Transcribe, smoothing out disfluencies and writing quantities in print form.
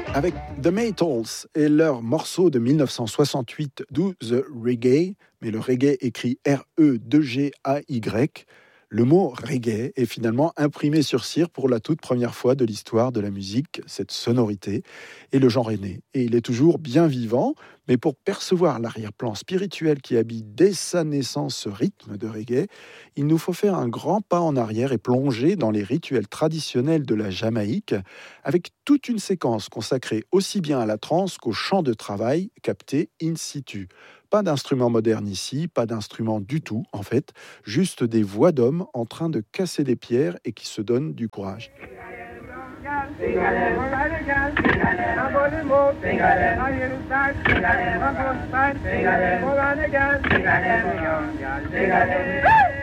Avec The Maytals et leur morceau de 1968 Do the Reggae, mais le reggae écrit R-E-2-G-A-Y, le mot reggae est finalement imprimé sur cire pour la toute première fois de l'histoire de la musique, cette sonorité, et le genre est né. Et il est toujours bien vivant, mais pour percevoir l'arrière-plan spirituel qui habite dès sa naissance ce rythme de reggae, il nous faut faire un grand pas en arrière et plonger dans les rituels traditionnels de la Jamaïque, avec toute une séquence consacrée aussi bien à la trance qu'au chant de travail capté in situ. Pas d'instrument moderne ici, pas d'instrument du tout en fait, juste des voix d'hommes en train de casser des pierres et qui se donnent du courage.